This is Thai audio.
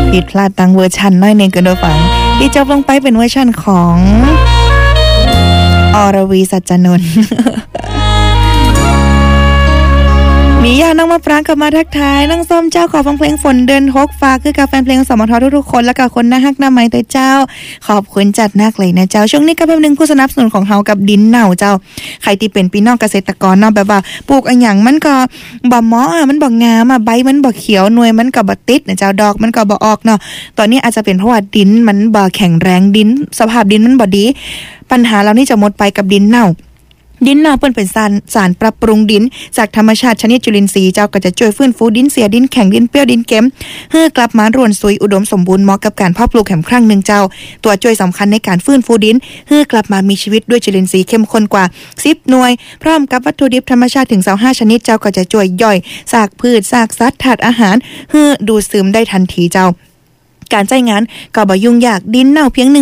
ผิดพลาดตั้งเวอร์ชันน้อยนึงกันด้วยฟังที่จบลงไปเป็นเวอร์ชันของอรวีสัจจนนท์ มีญาติน้องมาปรางกลับมาทักทายน้องส้มเจ้าขอฟังเพลงฝนเดือน6ฝากคือกับแฟนเพลงสมททุกๆคนและกับคนน่าฮักหน้าไม้ตัวเจ้าขอบคุณจัดนักเลยนะเจ้าช่วงนี้ก็เป็นหนึ่งผู้สนับสนุนของเฮากับดินเน่าเจ้าใครที่เป็นพี่น้องเกษตรกรเนาะแบบว่าปลูกอันหยังมันก็บ่เหมาะมันบ่งามใบมันบ่เขียวหน่วยมันก็บ่ติดนะเจ้าดอกมันก็บ่ออกเนาะตอนนี้อาจจะเป็นเพราะว่าดินมันบ่แข็งแรงดินสภาพดินมันบ่ดีปัญหาเรานี่จะหมดไปกับดินเน่าดินเน่าเปิ้นเป็นสารปรับปรุงดินจากธรรมชาติชนิดจุลินทรีย์เจ้าก็จะช่วยฟื้นฟูดินเสียดินแข็งดินเปรี้ยวดินเค็มให้กลับมารวนซุยอุดมสมบูรณ์เหมาะกับการเพาะปลูกแห่งครั้งหนึ่งเจ้าตัวช่วยสำคัญในการฟื้นฟูดินให้กลับมามีชีวิตด้วยจุลินทรีย์เข้มข้นกว่า10หน่วยพร้อมกับวัตถุดิบธรรมชาติถึง25ชนิดเจ้าก็จะช่วยย่อยซากพืชซากสัตว์ธาตุอาหารให้ดูดซึมได้ทันทีเจ้าการใช้งานก็บ่ยุ่งยากดินเน่าเพียง